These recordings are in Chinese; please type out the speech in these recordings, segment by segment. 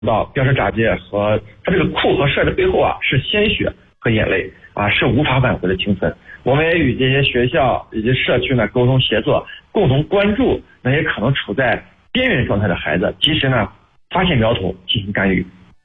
到飙车炸街和它这个酷和事儿的背后啊，是鲜血和眼泪啊，是无法挽回的青春。我们也与这些学校以及社区呢沟通协作，共同关注那些可能处在边缘状态的孩子，及时呢发现苗头进行干预。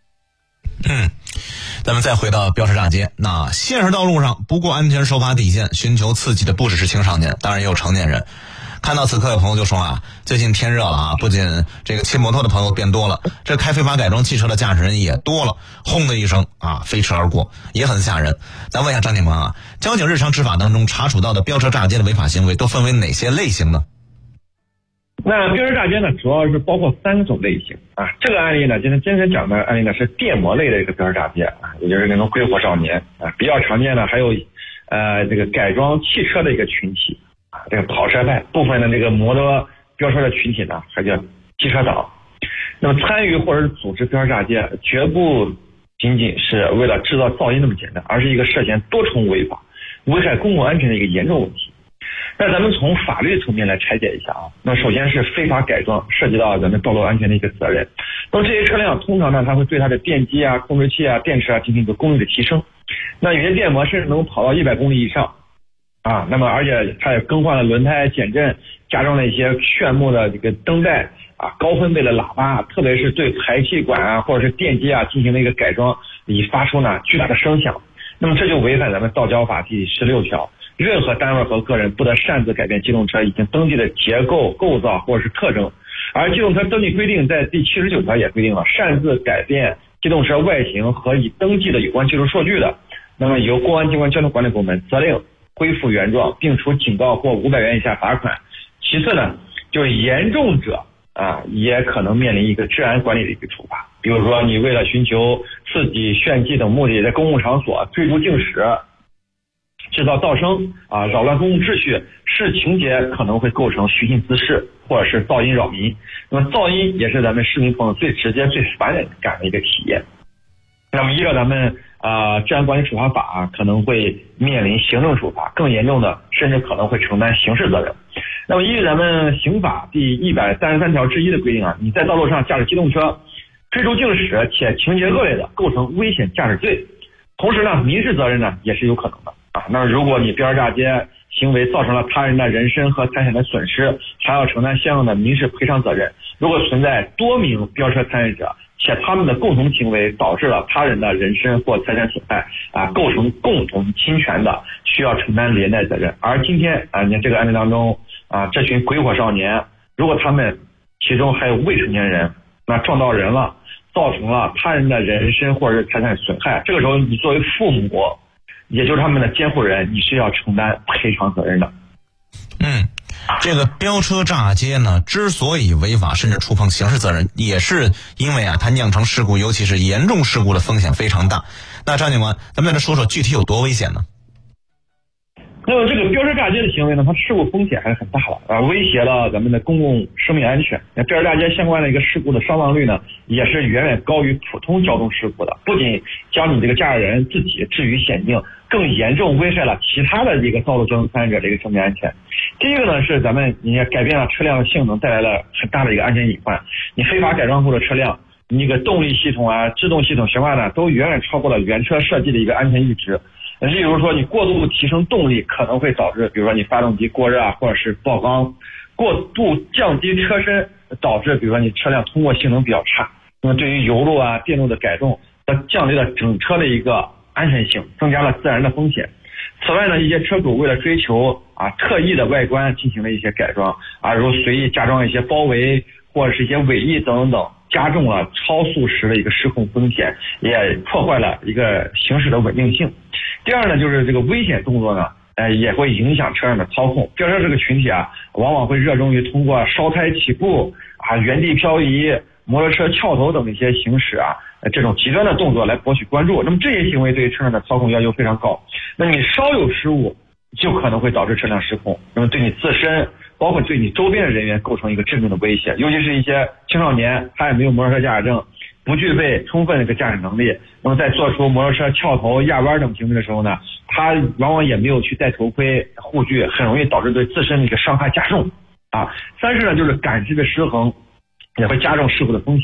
咱们再回到飙车炸街，那现实道路上不顾安全守法底线，寻求刺激的不只是青少年，当然也有成年人。看到此刻有朋友就说啊，最近天热了啊，不仅这个骑摩托的朋友变多了，这开非法改装汽车的驾驶人也多了，轰的一声啊，飞驰而过，也很吓人。咱问一下张警官啊，交警日常执法当中查处到的飙车炸街的违法行为都分为哪些类型呢？ 那飙车炸街呢，主要是包括3种类型啊。这个案例呢，今天讲的案例呢是电摩类的一个飙车炸街啊，也就是那种挥霍少年啊。比较常见的还有这个改装汽车的一个群体啊，这个跑车派，部分的这个摩托飙车的群体呢，还叫机车党。那么参与或者是组织飙车炸街，绝不仅仅是为了制造噪音那么简单，而是一个涉嫌多重违法、危害公共安全的一个严重问题。那咱们从法律层面来拆解一下啊。那首先是非法改装，涉及到咱们道路安全的一个责任。那么这些车辆通常呢，它会对它的电机啊、控制器啊、电池啊进行一个功率的提升。那有些电摩甚至能跑到100公里以上啊。那么而且它也更换了轮胎、减震，加装了一些炫目的这个灯带啊、高分贝的喇叭，特别是对排气管啊或者是电机啊进行了一个改装，以发出呢巨大的声响。那么这就违反咱们道交法第16条。任何单位和个人不得擅自改变机动车已经登记的结构、构造或者是特征。而机动车登记规定在第79条也规定了，擅自改变机动车外形和已登记的有关技术数据的，那么由公安机关交通管理部门责令恢复原状，并处警告或500元以下罚款。其次呢，就是严重者啊，也可能面临一个治安管理的一个处罚。比如说，你为了寻求刺激、炫技等目的，在公共场所追逐竞驶、制造噪声啊，扰乱公共秩序，是情节可能会构成寻衅滋事或者是噪音扰民。那么噪音也是咱们市民朋友最直接、最反感的一个体验。那么依照咱们治安管理处罚法可能会面临行政处罚，更严重的甚至可能会承担刑事责任。那么依据咱们刑法第133条之一的规定啊，你在道路上驾驶机动车追逐竞驶且情节恶劣的，构成危险驾驶罪。同时呢，民事责任呢也是有可能的啊。那如果你飙车炸街行为造成了他人的人身和财产的损失，还要承担相应的民事赔偿责任。如果存在多名飙车参与者，且他们的共同行为导致了他人的人身或财产损害啊，构成共同侵权的，需要承担连带责任。而今天啊，你看这个案例当中啊，这群鬼火少年，如果他们其中还有未成年人，那撞到人了，造成了他人的人身或者是财产损害，这个时候你作为父母，也就是他们的监护人，你是要承担赔偿责任的。 这个飙车炸街呢，之所以违法甚至触碰刑事责任，也是因为啊，它酿成事故，尤其是严重事故的风险非常大。那张警官，咱们在这说说具体有多危险呢？ 那么这个飙车炸街的行为呢，它事故风险还是很大的啊，威胁了咱们的公共生命安全。那飙车炸街相关的一个事故的伤亡率呢，也是远远高于普通交通事故的，不仅将你这个驾驶人自己置于险境，更严重危害了其他的一个道路交通参与者的一个生命安全。第一个呢是咱们你也改变了车辆的性能，带来了很大的一个安全隐患。你非法改装后的车辆，你这个动力系统啊、制动系统悬挂呢，都远远超过了原车设计的一个安全阈值。例如说，你过度提升动力可能会导致，比如说你发动机过热啊，或者是爆缸；过度降低车身，导致比如说你车辆通过性能比较差。那么对于油路啊、电路的改动，它降低了整车的一个安全性，增加了自燃的风险。此外呢，一些车主为了追求特异的外观进行了一些改装啊，如随意加装一些包围或者是一些尾翼等等，加重了超速时的一个失控风险，也破坏了一个行驶的稳定性。第二呢，就是这个危险动作呢，也会影响车辆的操控。飙车这个群体啊，往往会热衷于通过烧胎起步啊、原地漂移、摩托车翘头等一些行驶啊，这种极端的动作来博取关注。那么这些行为对于车辆的操控要求非常高，那你稍有失误，就可能会导致车辆失控，那么对你自身，包括对你周边的人员构成一个致命的威胁。尤其是一些青少年，他也没有摩托车驾驶证，不具备充分的一个驾驶能力，那么在做出摩托车翘头、压弯等行为的时候呢，他往往也没有去戴头盔护具，很容易导致对自身的一个伤害加重啊。三是呢，就是感知的失衡，也会加重事故的风险。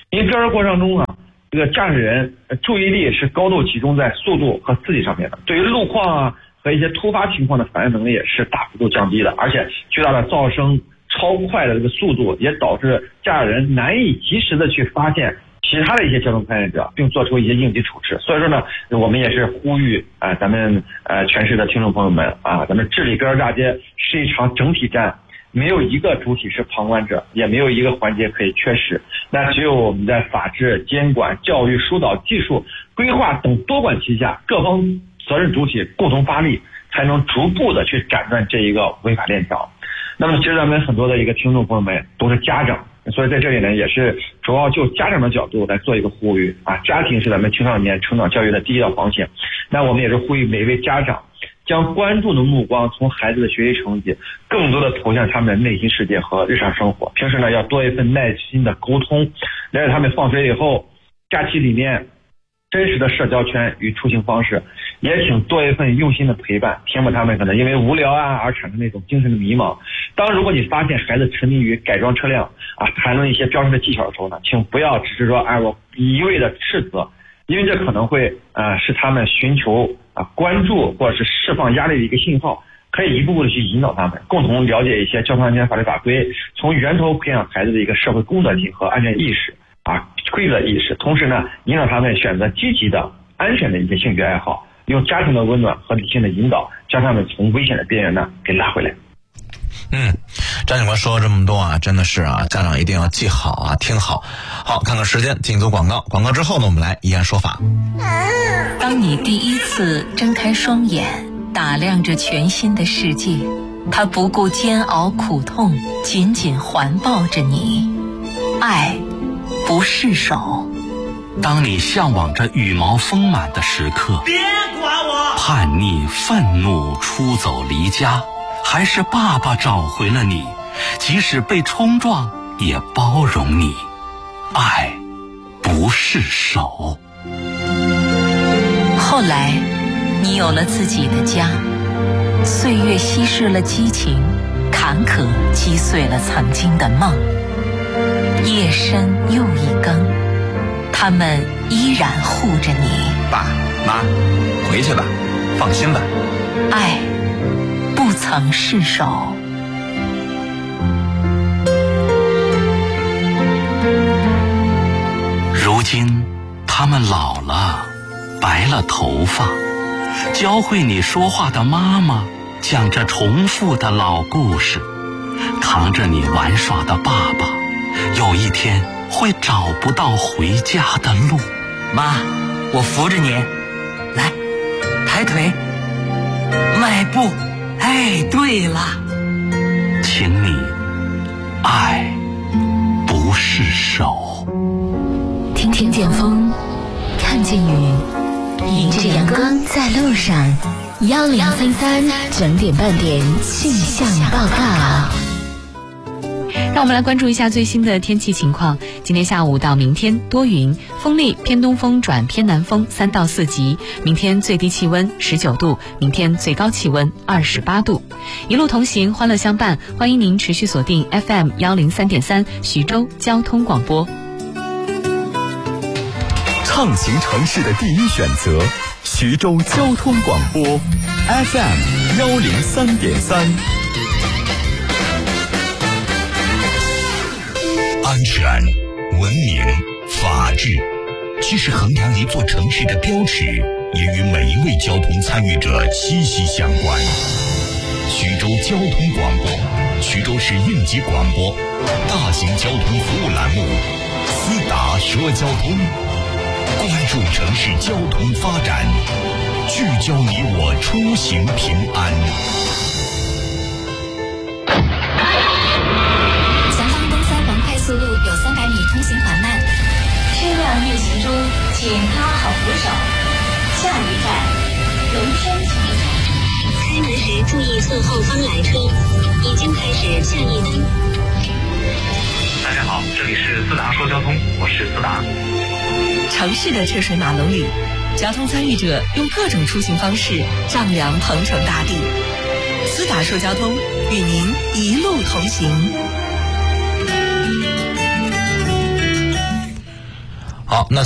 因为飙车过程中啊，这个驾驶人注意力是高度集中在速度和刺激上面的，对于路况啊和一些突发情况的反应能力也是大幅度降低的，而且巨大的噪声、超快的这个速度也导致驾驶人难以及时的去发现其他的一些交通参与者，并做出一些应急处置。所以说呢，我们也是呼吁咱们全市的听众朋友们啊，咱们治理个人大街是一场整体战，没有一个主体是旁观者，也没有一个环节可以缺失。那只有我们在法治、监管、教育、疏导、技术、规划等多管齐下，各方责任主体共同发力，才能逐步的去斩断这一个违法链条。那么其实咱们很多的一个听众朋友们都是家长，所以在这里呢也是主要就家长的角度来做一个呼吁啊，家庭是咱们青少年成长教育的第一道防线。那我们也是呼吁每一位家长将关注的目光从孩子的学习成绩更多的投向他们的内心世界和日常生活，平时呢要多一份耐心的沟通，了解他们放学以后假期里面真实的社交圈与出行方式，也请多一份用心的陪伴，填补他们可能因为无聊啊而产生那种精神的迷茫。如果你发现孩子沉迷于改装车辆啊，谈论一些飙车的技巧的时候呢，请不要只是说我一味的斥责，因为这可能会是他们寻求关注或者是释放压力的一个信号，可以一步步的去引导他们共同了解一些交通安全法律法规，从源头培养孩子的一个社会公德性和安全意识规则意识，同时呢引导他们选择积极的安全的一些兴趣爱好，用家庭的温暖和理性的引导，将他们从危险的边缘呢给拉回来。 张警官说了这么多啊，真的是家长一定要记好听好。好，看看时间，进组广告。广告之后呢，我们来依案说法。 当你第一次睁开双眼，打量着全新的世界，它不顾煎熬苦痛，紧紧环抱着你。爱不释手。 当你向往着羽毛丰满的时刻， 别管我！ 叛逆、愤怒、出走离家，还是爸爸找回了你，即使被冲撞也包容你。爱不释手。 后来你有了自己的家，岁月稀释了激情，坎坷击碎了曾经的梦。夜深又一更，他们依然护着你。 爸妈，回去吧，放心吧。 爱不曾释手。 如今他们老了，白了头发，教会你说话的妈妈讲着重复的老故事，扛着你玩耍的爸爸有一天会找不到回家的路。 妈，我扶着你，来，抬腿，迈步。哎，对了， 请你爱不释手。 听见风，看见雨，迎着阳光在路上。1033整点半点气象报告。 让我们来关注一下最新的天气情况。今天下午到明天多云，风力偏东风转偏南风3到4级。明天最低气温19度，明天最高气温28度。一路同行，欢乐相伴，欢迎您持续锁定 FM 103.3徐州交通广播。 畅行城市的第一选择，徐州交通广播 FM 103.3。 安全、文明、法治，既是衡量一座城市的标尺，也与每一位交通参与者息息相关。徐州交通广播，徐州市应急广播，大型交通服务栏目，思达说交通，关注城市交通发展，聚焦你我出行平安。 速路有300米通行缓慢，车辆运行中，请拉好扶手。下一站，龙山体育场。开门时注意侧后方来车，已经开始下一班。 大家好，这里是思达说交通，我是思达。 城市的车水马龙里，交通参与者用各种出行方式丈量鹏程大地。思达说交通，与您一路同行。 好，那